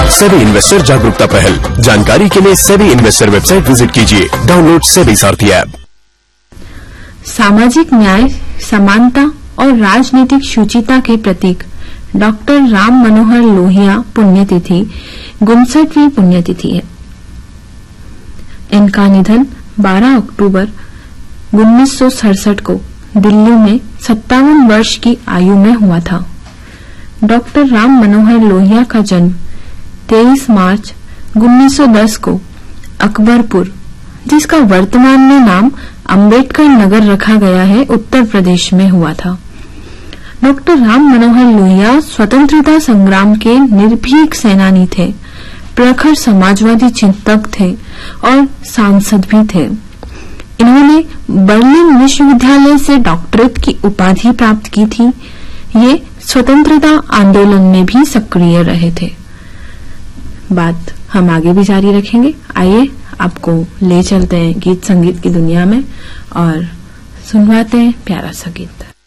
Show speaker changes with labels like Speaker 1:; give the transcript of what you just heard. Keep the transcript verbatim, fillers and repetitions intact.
Speaker 1: SEBI investor जागरूकता पहल। जानकारी के लिए सेबी इन्वेस्टर वेबसाइट विजिट कीजिए। डाउनलोड सेबी सारथी ऐप।
Speaker 2: सामाजिक न्याय, समानता और राजनीतिक शुचिता के प्रतीक डॉक्टर राम मनोहर लोहिया पुण्यतिथि उनसठवीं पुण्यतिथि है। इनका निधन बारह अक्टूबर उन्नीस सौ सड़सठ को दिल्ली में सत्तावन वर्ष की आयु में हुआ था। डॉक्टर राम मनोहर लोहिया का जन्म तेईस मार्च उन्नीस सौ दस को अकबरपुर, जिसका वर्तमान में नाम अंबेडकर नगर रखा गया है, उत्तर प्रदेश में हुआ था। डॉक्टर राम मनोहर लोहिया स्वतंत्रता संग्राम के निर्भीक सेनानी थे, प्रखर समाजवादी चिंतक थे और सांसद भी थे। इन्होंने बर्लिन विश्वविद्यालय से डॉक्टरेट की उपाधि प्राप्त की थी। ये स्वतंत्रता आंदोलन में भी सक्रिय रहे थे। बात हम आगे भी जारी रखेंगे। आइए आपको ले चलते हैं गीत संगीत की दुनिया में और सुनवाते हैं प्यारा सा गीत।